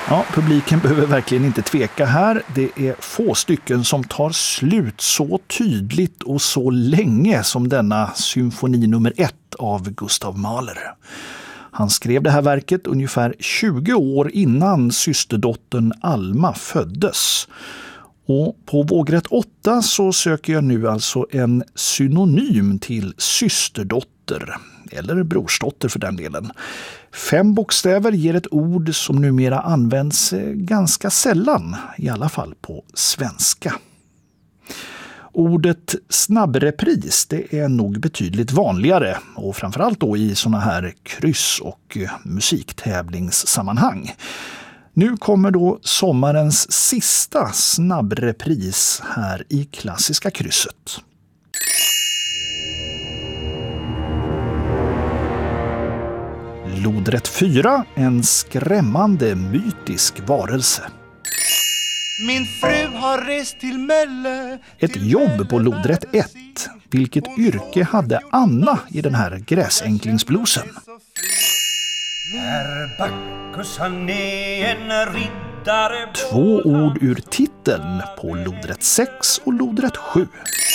Ja, publiken behöver verkligen inte tveka här. Det är få stycken som tar slut så tydligt och så länge som denna symfoni nummer 1 av Gustav Mahler. Han skrev det här verket ungefär 20 år innan systerdottern Alma föddes. Och på vågrätt 8 så söker jag nu alltså en synonym till systerdotter, eller brorsdotter för den delen. 5 bokstäver ger ett ord som numera används ganska sällan, i alla fall på svenska. Ordet snabbrepris, det är nog betydligt vanligare och framförallt då i såna här kryss- och musiktävlingssammanhang. Nu kommer då sommarens sista snabbrepris här i Klassiska krysset. Lodrätt 4, en skrämmande mytisk varelse. Min fru har rest till Mölle. Ett jobb på lodrätt 1. Vilket yrke hade Anna i den här gräsänklingsbluesen? Herr Bacchus, han är en riddare. 2 ord ur titeln på lodrätt 6 och lodrätt 7.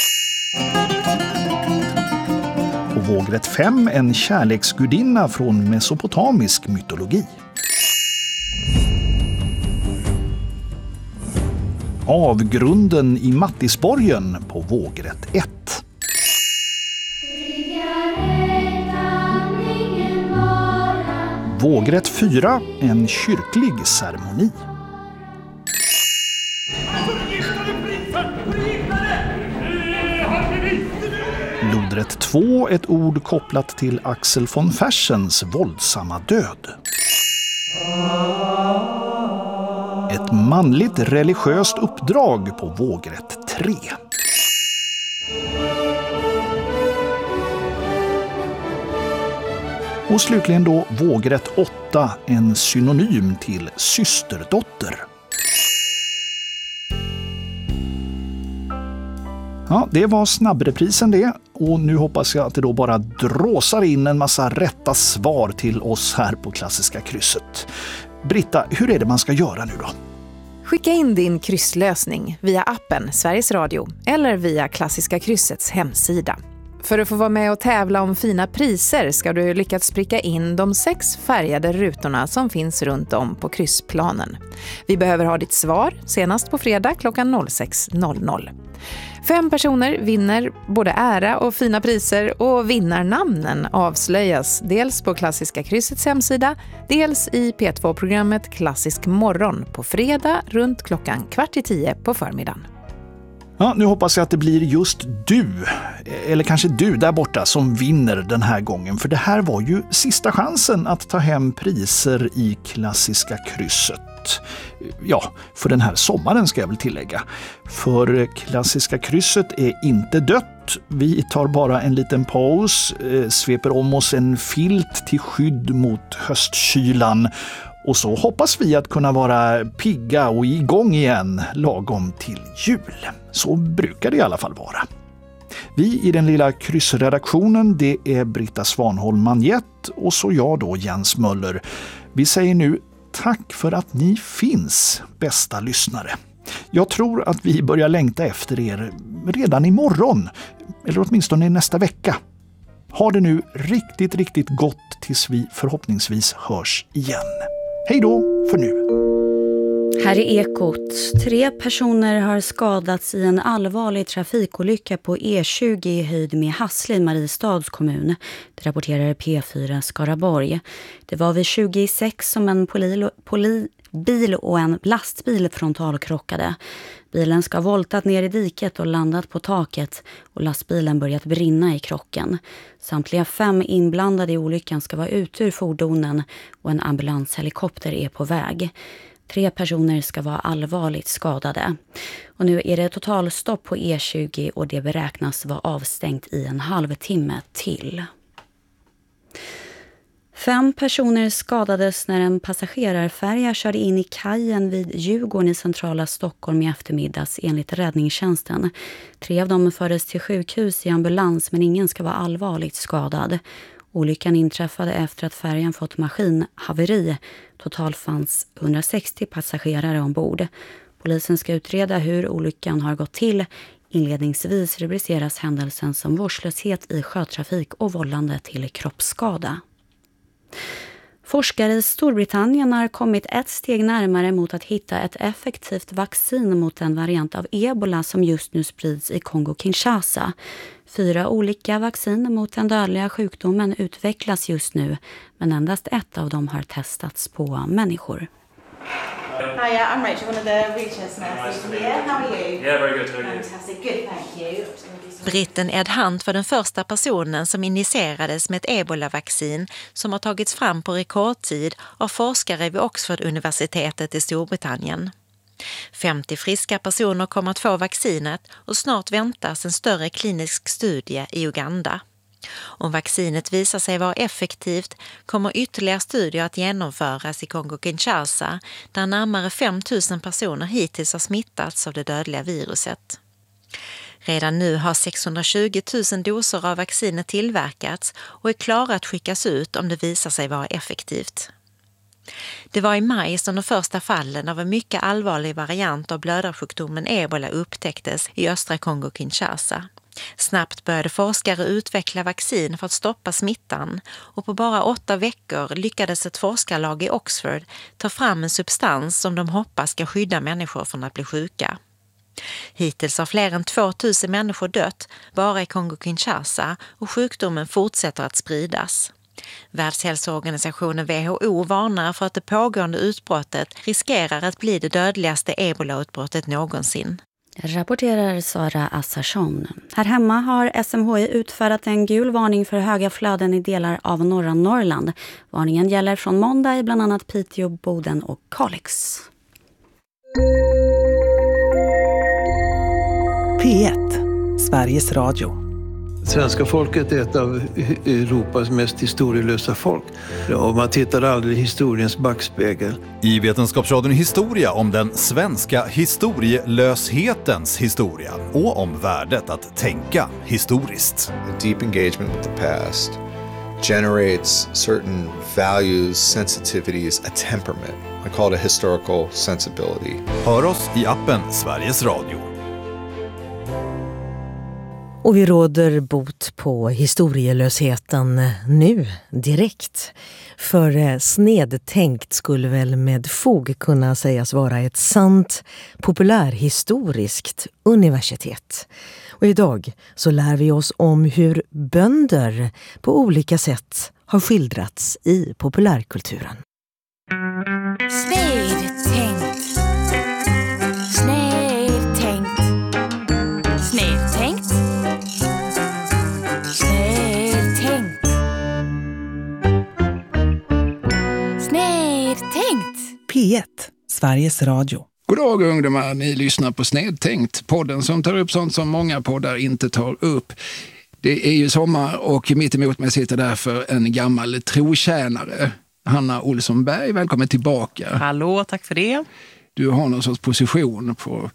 På vågrätt 5, en kärleksgudinna från mesopotamisk mytologi. Avgrunden i Mattisborgen på vågrätt 1. Vågrätt 4, en kyrklig ceremoni. Lodrätt 2, ett ord kopplat till Axel von Fersens våldsamma död. Ett manligt religiöst uppdrag på vågrätt 3. Och slutligen då vågrätt 8, en synonym till systerdotter. Ja, det var snabbreprisen det, och nu hoppas jag att det då bara dråsar in en massa rätta svar till oss här på Klassiska krysset. Britta, hur är det man ska göra nu då? Skicka in din krysslösning via appen Sveriges Radio eller via Klassiska kryssets hemsida. För att få vara med och tävla om fina priser ska du lyckas pricka in de 6 färgade rutorna som finns runt om på kryssplanen. Vi behöver ha ditt svar senast på fredag klockan 06.00. 5 personer vinner både ära och fina priser, och vinnarnamnen avslöjas dels på Klassiska kryssets hemsida, dels i P2-programmet Klassisk morgon på fredag runt klockan 9:15 på förmiddagen. Ja, nu hoppas jag att det blir just du, eller kanske du där borta, som vinner den här gången. För det här var ju sista chansen att ta hem priser i Klassiska krysset. Ja, för den här sommaren ska jag väl tillägga. För Klassiska krysset är inte dött. Vi tar bara en liten paus, sveper om oss en filt till skydd mot höstkylan. Och så hoppas vi att kunna vara pigga och igång igen lagom till jul. Så brukar det i alla fall vara. Vi i den lilla kryssredaktionen, det är Britta Svanholm Manjett och så jag då, Jens Möller. Vi säger nu tack för att ni finns, bästa lyssnare. Jag tror att vi börjar längta efter er redan imorgon, eller åtminstone nästa vecka. Ha det nu riktigt, riktigt gott tills vi förhoppningsvis hörs igen. Hej då för nu! Här är Ekot. 3 personer har skadats i en allvarlig trafikolycka på E20 i höjd med Hassle i Mariestads kommun. Det rapporterar P4 Skaraborg. Det var vid 26 som en bil och en lastbil frontalkrockade. Bilen ska ha voltat ner i diket och landat på taket, och lastbilen börjat brinna i krocken. Samtliga 5 inblandade i olyckan ska vara ute ur fordonen, och en ambulanshelikopter är på väg. 3 personer ska vara allvarligt skadade. Och nu är det totalstopp på E20 och det beräknas vara avstängt i en halvtimme till. 5 personer skadades när en passagerarfärja körde in i kajen vid Djurgården i centrala Stockholm i eftermiddags enligt räddningstjänsten. 3 av dem fördes till sjukhus i ambulans, men ingen ska vara allvarligt skadad. Olyckan inträffade efter att färjan fått maskinhaveri. Totalt fanns 160 passagerare ombord. Polisen ska utreda hur olyckan har gått till. Inledningsvis rubriceras händelsen som vårdslöshet i sjötrafik och vållande till kroppsskada. Forskare i Storbritannien har kommit ett steg närmare mot att hitta ett effektivt vaccin mot en variant av ebola som just nu sprids i Kongo-Kinshasa. 4 olika vaccin mot den dödliga sjukdomen utvecklas just nu, men endast ett av dem har testats på människor. Hi, I'm Rachel, one of the research nurses here. How are you? Yeah, very good. Fantastic, good, thank you. Britten Ed Hunt var den första personen som injicerades med ett ebola-vaccin som har tagits fram på rekordtid av forskare vid Oxford-universitetet i Storbritannien. 50 friska personer kommer att få vaccinet och snart väntas en större klinisk studie i Uganda. Om vaccinet visar sig vara effektivt kommer ytterligare studier att genomföras i Kongo-Kinshasa där närmare 5 000 personer hittills har smittats av det dödliga viruset. Redan nu har 620 000 doser av vaccinet tillverkats och är klara att skickas ut om det visar sig vara effektivt. Det var i maj som de första fallen av en mycket allvarlig variant av blödarsjukdomen ebola upptäcktes i östra Kongo-Kinshasa. Snabbt började forskare utveckla vaccin för att stoppa smittan och på bara 8 veckor lyckades ett forskarlag i Oxford ta fram en substans som de hoppas ska skydda människor från att bli sjuka. Hittills har fler än 2000 människor dött bara i Kongo-Kinshasa och sjukdomen fortsätter att spridas. Världshälsoorganisationen WHO varnar för att det pågående utbrottet riskerar att bli det dödligaste ebola-utbrottet någonsin. Rapporterar Sara Assarson. Här hemma har SMHI utfärdat en gul varning för höga flöden i delar av norra Norrland. Varningen gäller från måndag i bland annat Piteå, Boden och Kalix. P1, Sveriges Radio. Svenska folket är ett av Europas mest historielösa folk. Och man tittar aldrig i historiens backspegel. I Vetenskapsradion Historia om den svenska historielöshetens historia och om värdet att tänka historiskt. A deep engagement with the past generates certain values, sensitivities, a temperament. I call it a historical sensibility. Hör oss i appen Sveriges Radio. Och vi råder bot på historielösheten nu, direkt. För snedtänkt skulle väl med fog kunna sägas vara ett sant populärhistoriskt universitet. Och idag så lär vi oss om hur bönder på olika sätt har skildrats i populärkulturen. Snedtänkt. Snedtänkt. Snedtänkt. Snedtänkt. Snedtänkt. P1, Sveriges Radio. God dag ungdomar, ni lyssnar på Snedtänkt, podden som tar upp sånt som många poddar inte tar upp. Det är ju sommar och mitt emot mig sitter därför en gammal trotjänare. Hanna Olsson Berg, välkommen tillbaka. Hallå, tack för det. Du har någon sorts position på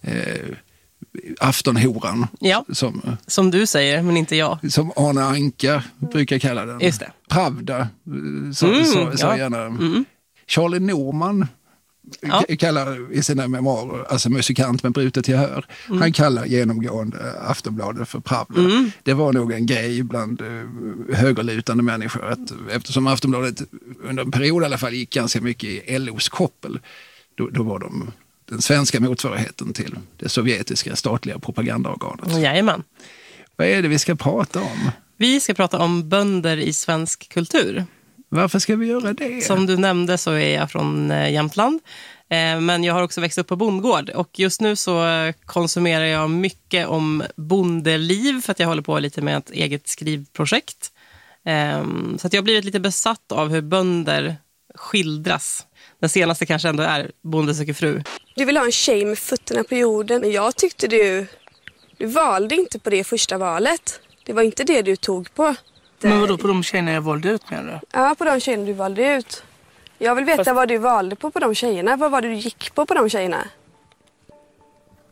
aftonhoran. Ja, som du säger, men inte jag. Som Arne Anka brukar kalla den. Just det. Pravda, så gärna. Mm. Charlie Norman kallar i sina memoarer, alltså musikant med brutet gehör, han kallar genomgående Aftonbladet för Pravda. Det var nog en grej bland högerlutande människor att eftersom Aftonbladet under en period i alla fall gick ganska mycket i LOs koppel, då var de den svenska motsvarigheten till det sovjetiska statliga propagandaorganet. Jajamän. Vad är det vi ska prata om? Vi ska prata om bönder i svensk kultur. Varför ska vi göra det? Som du nämnde så är jag från Jämtland. Men jag har också växt upp på bondgård. Och just nu så konsumerar jag mycket om bondeliv. För att jag håller på lite med ett eget skrivprojekt. Så att jag har blivit lite besatt av hur bönder skildras. Den senaste kanske ändå är Bonde söker fru. Du vill ha en tjej med fötterna på jorden. Men jag tyckte du valde inte på det första valet. Det var inte det du tog på. Men vadå, på de tjejerna jag valde ut menar du? Ja, på de tjejerna du valde ut. Jag vill veta vad du valde på de tjejerna. Vad var det du gick på de tjejerna?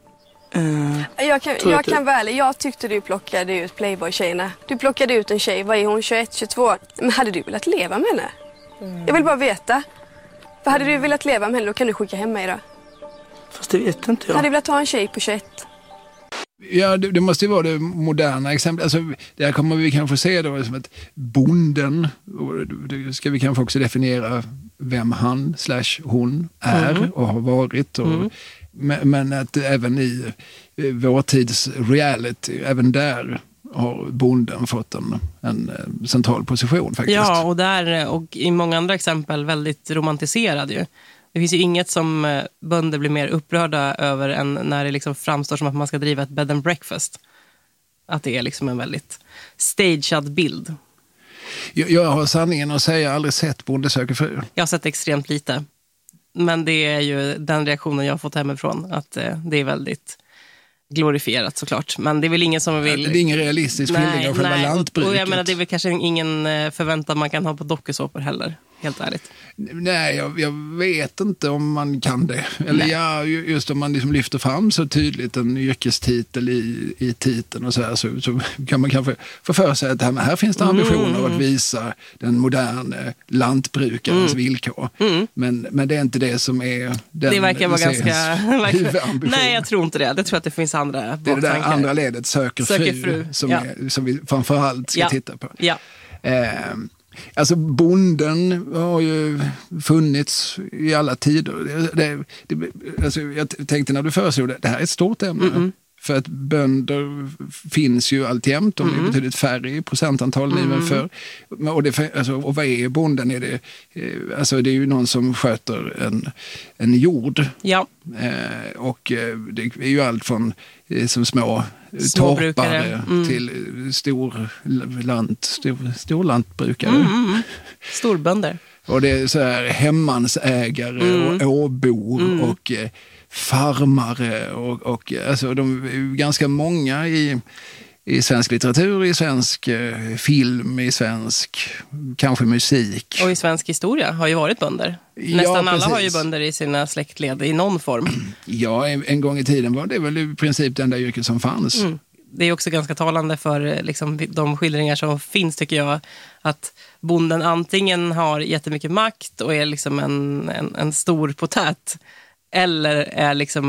Jag kan väl. Jag tyckte du plockade ut Playboy-tjejerna. Du plockade ut en tjej. Vad är hon? 21, 22? Men hade du velat leva med henne? Jag vill bara veta. För hade du velat leva med henne, då kan du skicka hem mig då. Fast det vet inte jag. Hade du velat ha en tjej på 21? Ja, det måste ju vara det moderna exemplet. Alltså, där kommer vi kanske se då som att bonden, och det ska vi kanske också definiera vem han/hon är och har varit. Och, men att även i vår tids reality, även där har bonden fått en central position faktiskt. Ja, och i många andra exempel väldigt romantiserad ju. Det finns ju inget som bönder blir mer upprörda över än när det liksom framstår som att man ska driva ett bed and breakfast. Att det är liksom en väldigt stagead bild. Jag har sanningen att säga aldrig sett Bonde söker fru. Jag har sett extremt lite. Men det är ju den reaktionen jag har fått hemifrån. Att det är väldigt glorifierat såklart. Men det är väl ingen som vill... Det är ingen realistisk skildring av själva lantbruket. Och jag menar, det är väl kanske ingen förväntan man kan ha på dokusåpor heller. Helt ärligt. Nej, jag vet inte om man kan det. Eller ja, just om man liksom lyfter fram så tydligt en yrkestitel i titeln och så här, så kan man kanske få för sig att här finns det ambitioner att visa den moderna lantbrukarens villkor. Men det är inte det som är den. Det verkar vara ganska huvudambition. Nej, jag tror inte det. Jag tror att det finns andra det är det där andra ledet, söker fru. Som vi framförallt ska titta på. Ja. Alltså bonden har ju funnits i alla tider. Alltså jag tänkte när du föreslog det här är ett stort ämne. För att bönder finns ju alltjämt. De är betydligt färre i procentantal nu än förr. Och vad är bonden? Det är ju någon som sköter en jord. Ja. Och det är ju allt från som små torpare till storlantbrukare. Storbönder. Och det är så här hemmansägare och åbor och farmare och alltså de är ju ganska många i svensk litteratur, i svensk film, i svensk kanske musik. Och i svensk historia har ju varit bönder. Nästan alla har ju bönder i sina släktled i någon form. Ja, en gång i tiden var det väl i princip den där yrket som fanns. Det är också ganska talande för liksom, de skildringar som finns, tycker jag, att bonden antingen har jättemycket makt och är liksom en stor potät, eller är liksom